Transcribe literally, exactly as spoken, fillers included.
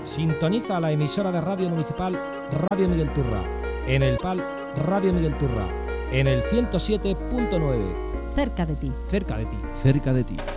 Sintoniza la emisora de Radio Municipal Radio Miguel Turra, en el P A L Radio Miguel Turra, en el ciento siete punto nueve. Cerca de ti. Cerca de ti. Cerca de ti.